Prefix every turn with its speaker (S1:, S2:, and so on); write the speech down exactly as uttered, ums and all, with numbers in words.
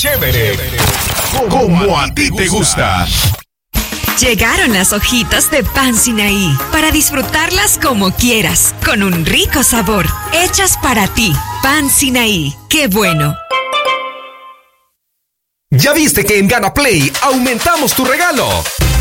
S1: chévere, como a ti te gusta.
S2: Llegaron las hojitas de Pan Sinaí para disfrutarlas como quieras, con un rico sabor, hechas para ti. Pan Sinaí, ¡qué bueno!
S1: ¿Ya viste que en Gana Play aumentamos tu regalo?